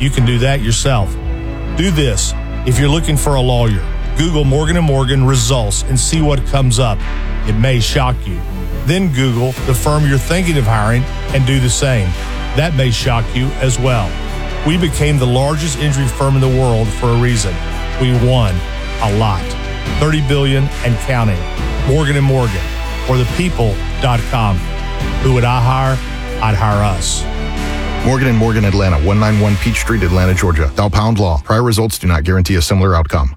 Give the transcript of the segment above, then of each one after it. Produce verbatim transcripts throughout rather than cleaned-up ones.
you can do that yourself. Do this. If you're looking for a lawyer, Google Morgan and Morgan results and see what comes up. It may shock you. Then Google the firm you're thinking of hiring and do the same. That may shock you as well. We became the largest injury firm in the world for a reason. We won a lot. thirty billion dollars and counting. Morgan and Morgan, or the people dot com. Who would I hire? I'd hire us. Morgan and Morgan Atlanta, one ninety-one Peach Street, Atlanta, Georgia. Thou Pound Law. Prior results do not guarantee a similar outcome.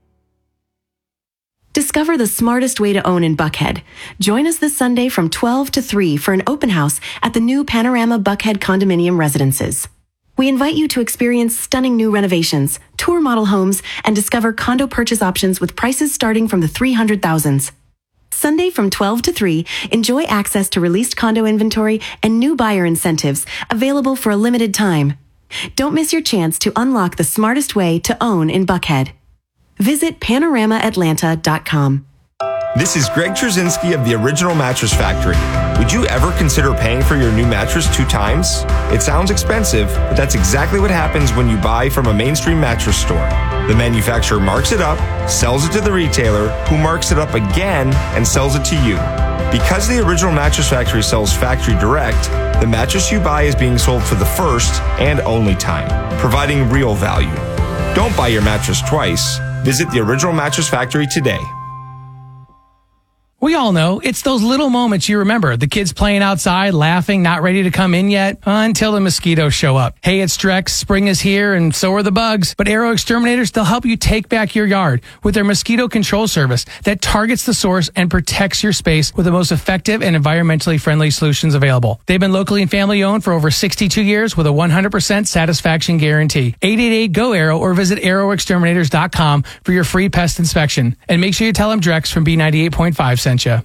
Discover the smartest way to own in Buckhead. Join us this Sunday from twelve to three for an open house at the new Panorama Buckhead Condominium Residences. We invite you to experience stunning new renovations, tour model homes, and discover condo purchase options with prices starting from the three hundred thousands. Sunday from twelve to three, enjoy access to released condo inventory and new buyer incentives available for a limited time. Don't miss your chance to unlock the smartest way to own in Buckhead. Visit panorama atlanta dot com. This is Greg Trzynski of the Original Mattress Factory. Would you ever consider paying for your new mattress two times? It sounds expensive, but that's exactly what happens when you buy from a mainstream mattress store. The manufacturer marks it up, sells it to the retailer, who marks it up again and sells it to you. Because the Original Mattress Factory sells factory direct, the mattress you buy is being sold for the first and only time, providing real value. Don't buy your mattress twice. Visit the Original Mattress Factory today. We all know it's those little moments you remember. The kids playing outside, laughing, not ready to come in yet, until the mosquitoes show up. Hey, it's Drex. Spring is here, and so are the bugs. But Arrow Exterminators, they'll help you take back your yard with their mosquito control service that targets the source and protects your space with the most effective and environmentally friendly solutions available. They've been locally and family owned for over sixty-two years with a one hundred percent satisfaction guarantee. eight eight eight, G O, ARROW or visit arrow exterminators dot com for your free pest inspection. And make sure you tell them Drex from B ninety-eight point five sent you.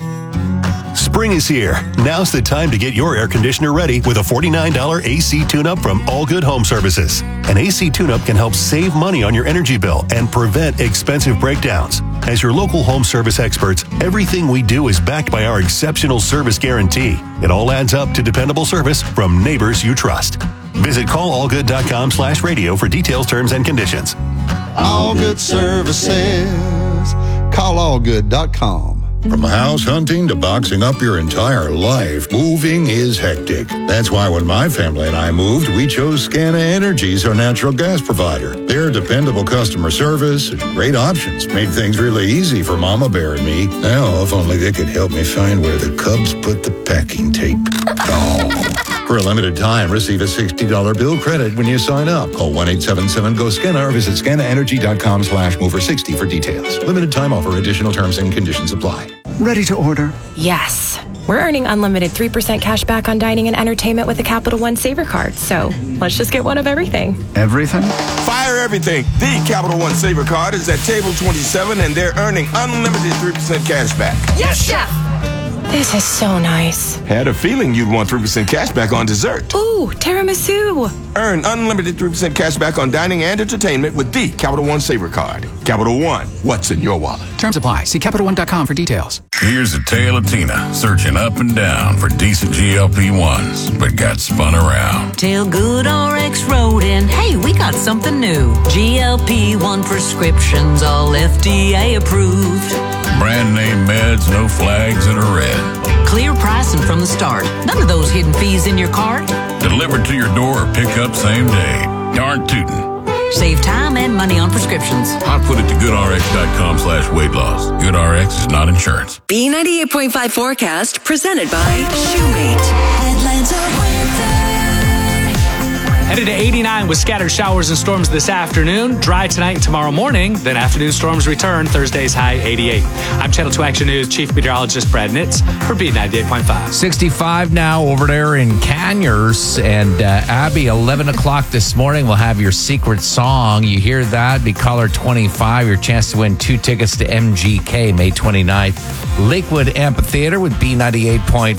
Spring is here. Now's the time to get your air conditioner ready with a forty-nine dollars A C tune-up from All Good Home Services. An A C tune-up can help save money on your energy bill and prevent expensive breakdowns. As your local home service experts, everything we do is backed by our exceptional service guarantee. It all adds up to dependable service from neighbors you trust. Visit call all good dot com slash radio for details, terms, and conditions. All Good Services. call all good dot com. From house hunting to boxing up your entire life, moving is hectic. That's why when my family and I moved, we chose Scana Energy as our natural gas provider. Their dependable customer service and great options made things really easy for Mama Bear and me. Now, if only they could help me find where the Cubs put the packing tape. Oh. For a limited time, receive a sixty dollars bill credit when you sign up. Call one eight seven seven, G O, S C A N A or visit scana energy dot com slash mover sixty for details. Limited time offer. Additional terms and conditions apply. Ready to order? Yes. We're earning unlimited three percent cash back on dining and entertainment with the Capital One Saver Card. So let's just get one of everything. Everything? Fire everything. The Capital One Saver Card is at table twenty-seven and they're earning unlimited three percent cash back. Yes, Chef! This is so nice. Had a feeling you'd want three percent cash back on dessert. Ooh, tiramisu. Earn unlimited three percent cash back on dining and entertainment with the Capital One Saver Card. Capital One, what's in your wallet? Terms apply. See capital one dot com for details. Here's a tale of Tina searching up and down for decent G L P ones, but got spun around. Tell Good R X Road and hey, we got something new. G L P one prescriptions, all F D A approved. Brand name meds, no flags in a red. Clear pricing from the start. None of those hidden fees in your cart. Delivered to your door or pick up same day. Darn tootin'. Save time and money on prescriptions. I'll put it to good R X dot com slash weight loss. Good R X is not insurance. B ninety-eight point five forecast presented by Shoemate. Atlanta weather. Headed to eighty-nine with scattered showers and storms this afternoon. Dry tonight and tomorrow morning. Then afternoon storms return. Thursday's high eighty-eight. I'm Channel two Action News Chief Meteorologist Brad Nitz for B ninety-eight point five. sixty-five now over there in Conyers. And uh, Abby, eleven o'clock this morning, we'll have your secret song. You hear that? Be caller twenty-five. Your chance to win two tickets to M G K May twenty-ninth. Lakewood Amphitheater with B ninety-eight point